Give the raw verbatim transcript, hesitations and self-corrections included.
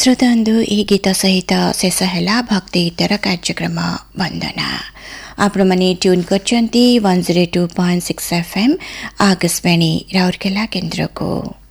ଶ୍ରୋତାବନ୍ଧୁ ଏହି ଗୀତ ସହିତ ଶେଷ ହେଲା ଭକ୍ତି ଗୀତର କାର୍ଯ୍ୟକ୍ରମ ବନ୍ଦନା। ଆପଣମାନେ ଟ୍ୟୁନ୍ କରିଛନ୍ତି one zero two point six F M Akashvani Rourkela केन्द्रको।